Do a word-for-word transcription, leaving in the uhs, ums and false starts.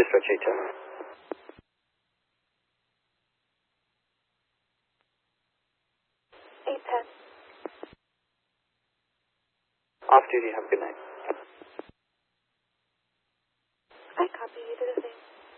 Chris Rachita. eight ten. Off duty. Have a good night.